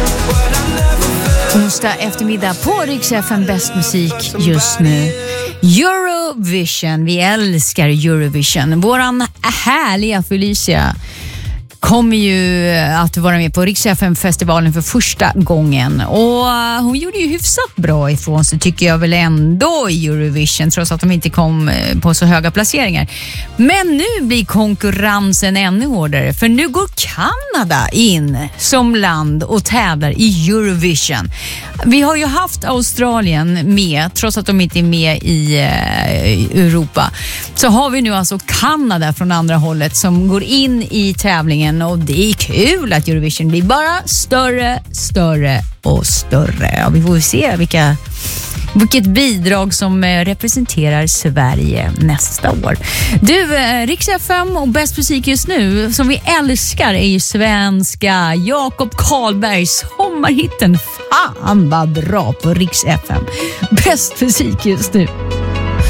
Onsdag eftermiddag på Rix FM, bäst musik just nu. Eurovision, vi älskar Eurovision. Våran härliga Felicia kommer ju att vara med på Rix FM-festivalen för första gången. Och hon gjorde ju hyfsat bra ifrån sig, tycker jag väl ändå, i Eurovision, trots att de inte kom på så höga placeringar. Men nu blir konkurrensen ännu hårdare, för nu går Kanada in som land och tävlar i Eurovision. Vi har ju haft Australien med, trots att de inte är med i Europa. Så har vi nu alltså Kanada från andra hållet som går in i tävlingen. Och det är kul att Eurovision blir bara större och större. Ja, vi får se vilket bidrag som representerar Sverige nästa år. Du, Rix FM och bäst musik just nu som vi älskar är ju svenska Jakob Karlbergs sommarhitten. Fan vad bra på Rix FM. Bäst musik just nu.